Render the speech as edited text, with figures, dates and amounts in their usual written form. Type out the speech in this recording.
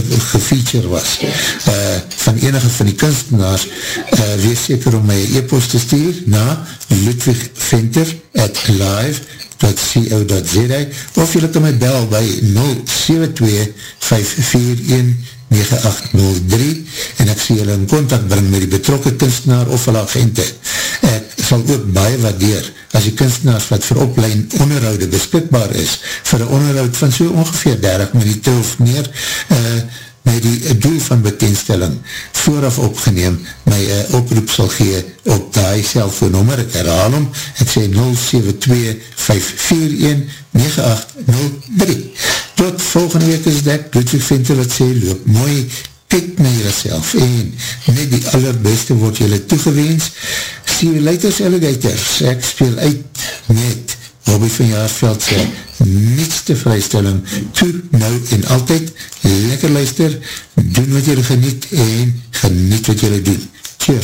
gefeature was van enige van die kunstenaars, wees seker om my e-post te stuur na ludwigventer@live.co.za of julle kan my bel by 072-541-9803 en ek sê julle in contact bring met die betrokke kunstenaar of hulle agente. Ek sal ook baie waardeer as die kunstenaars wat vir oplein onderhoude beskikbaar is, vir een onderhoud van so ongeveer 30 minute of meer, met die doel van bekendstelling vooraf opgeneem, my oproep sal gee op die selfoonnummer, ek herhaal hom, ek sê 072-541-9803. Tot volgende week is dit, Ludwig Venter wat sê, loop mooi, kyk na jyself en net die allerbeste word jylle toegewens. See you later, alligators. Ek speel uit met Bobby van Jaarsveld sê, nietste vrystelling, toe, nou en altyd, lekker luister, doen wat jylle geniet en geniet wat jylle doen.